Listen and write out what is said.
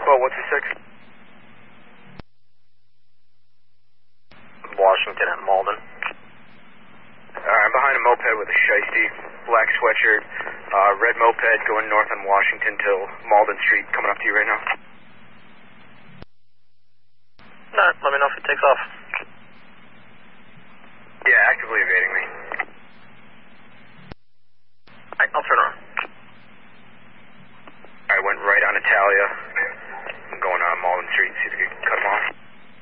126. Washington at Malden. I'm behind a moped with a shiesty, black sweatshirt, red moped going north on Washington till Malden Street, coming up to you right now. Alright, let me know if it takes off.